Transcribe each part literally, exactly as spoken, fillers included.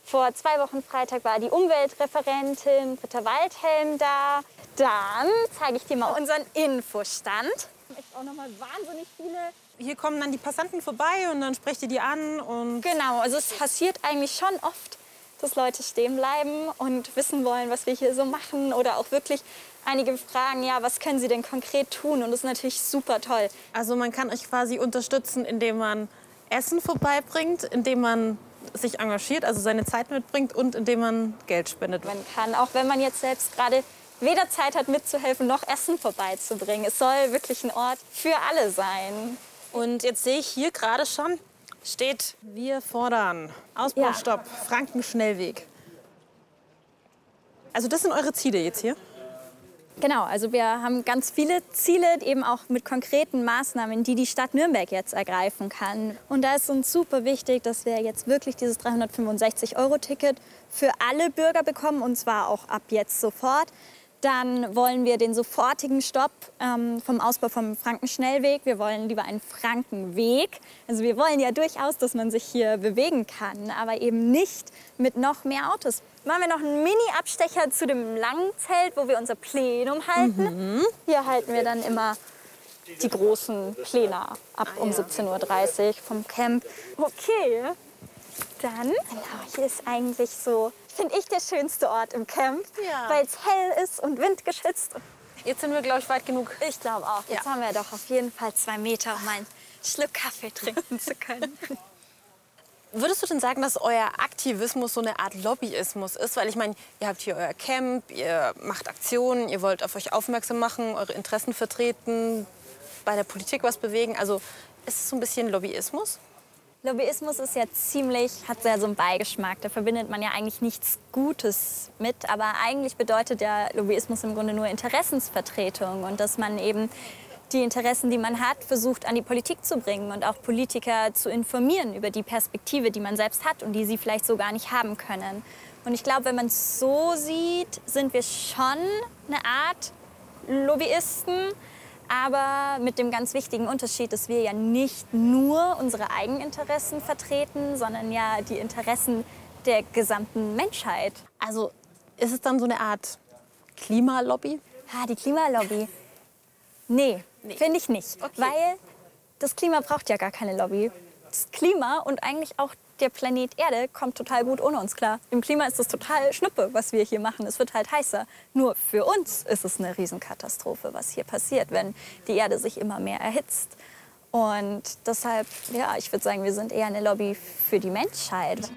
Vor zwei Wochen Freitag war die Umweltreferentin Britta Waldhelm da. Dann zeige ich dir mal unseren Infostand. Echt auch noch mal wahnsinnig viele. Hier kommen dann die Passanten vorbei und dann sprecht ihr die an. Und Genau, also es passiert eigentlich schon oft, dass Leute stehen bleiben und wissen wollen, was wir hier so machen. Oder auch wirklich einige fragen, ja, was können sie denn konkret tun? Und das ist natürlich super toll. Also man kann euch quasi unterstützen, indem man Essen vorbeibringt, indem man sich engagiert, also seine Zeit mitbringt und indem man Geld spendet. Man kann, auch wenn man jetzt selbst gerade weder Zeit hat mitzuhelfen, noch Essen vorbeizubringen. Es soll wirklich ein Ort für alle sein. Und jetzt sehe ich hier gerade schon, steht, wir fordern Ausbaustopp, ja. Frankenschnellweg. Also das sind eure Ziele jetzt hier? Genau, also wir haben ganz viele Ziele, eben auch mit konkreten Maßnahmen, die die Stadt Nürnberg jetzt ergreifen kann. Und da ist uns super wichtig, dass wir jetzt wirklich dieses dreihundertfünfundsechzig Euro Ticket für alle Bürger bekommen, und zwar auch ab jetzt sofort. Dann wollen wir den sofortigen Stopp ähm, vom Ausbau vom Frankenschnellweg. Wir wollen lieber einen Frankenweg. Also wir wollen ja durchaus, dass man sich hier bewegen kann, aber eben nicht mit noch mehr Autos. Machen wir noch einen Mini-Abstecher zu dem langen Zelt, wo wir unser Plenum halten. Mhm. Hier halten wir dann immer die großen Pläne ab um siebzehn Uhr dreißig vom Camp. Okay, dann, genau, hier ist eigentlich so, finde ich, der schönste Ort im Camp, ja. weil es hell ist und windgeschützt. Jetzt sind wir, glaube ich, weit genug. Ich glaube auch. Jetzt ja. haben wir doch auf jeden Fall zwei Meter, um einen Schluck Kaffee trinken zu können. Würdest du denn sagen, dass euer Aktivismus so eine Art Lobbyismus ist? Weil ich meine, ihr habt hier euer Camp, ihr macht Aktionen, ihr wollt auf euch aufmerksam machen, eure Interessen vertreten, bei der Politik was bewegen. Also ist es so ein bisschen Lobbyismus? Lobbyismus ist ja ziemlich, hat ja so einen Beigeschmack. Da verbindet man ja eigentlich nichts Gutes mit. Aber eigentlich bedeutet ja Lobbyismus im Grunde nur Interessensvertretung. Und dass man eben die Interessen, die man hat, versucht an die Politik zu bringen und auch Politiker zu informieren über die Perspektive, die man selbst hat und die sie vielleicht so gar nicht haben können. Und ich glaube, wenn man es so sieht, sind wir schon eine Art Lobbyisten, aber mit dem ganz wichtigen Unterschied, dass wir ja nicht nur unsere Eigeninteressen vertreten, sondern ja die Interessen der gesamten Menschheit. Also ist es dann so eine Art Klimalobby? Ah, die Klimalobby. Nee, nee. finde ich nicht. Okay. Weil das Klima braucht ja gar keine Lobby. Das Klima und eigentlich auch der Planet Erde kommt total gut ohne uns klar. Im Klima ist es total Schnuppe, was wir hier machen. Es wird halt heißer. Nur für uns ist es eine Riesenkatastrophe, was hier passiert, wenn die Erde sich immer mehr erhitzt. Und deshalb, ja, ich würde sagen, wir sind eher eine Lobby für die Menschheit.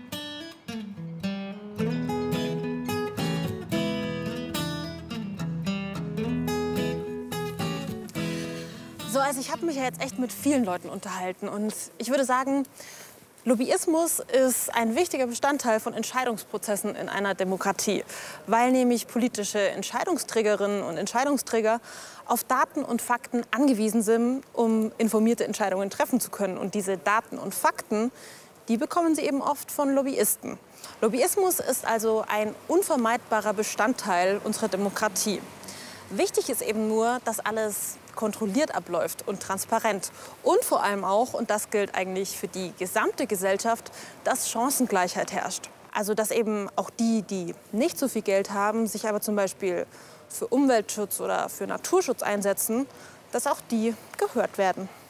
So, also ich habe mich ja jetzt echt mit vielen Leuten unterhalten und ich würde sagen, Lobbyismus ist ein wichtiger Bestandteil von Entscheidungsprozessen in einer Demokratie, weil nämlich politische Entscheidungsträgerinnen und Entscheidungsträger auf Daten und Fakten angewiesen sind, um informierte Entscheidungen treffen zu können. Und diese Daten und Fakten, die bekommen sie eben oft von Lobbyisten. Lobbyismus ist also ein unvermeidbarer Bestandteil unserer Demokratie. Wichtig ist eben nur, dass alles kontrolliert abläuft und transparent. Und vor allem auch, und das gilt eigentlich für die gesamte Gesellschaft, dass Chancengleichheit herrscht. Also dass eben auch die, die nicht so viel Geld haben, sich aber zum Beispiel für Umweltschutz oder für Naturschutz einsetzen, dass auch die gehört werden.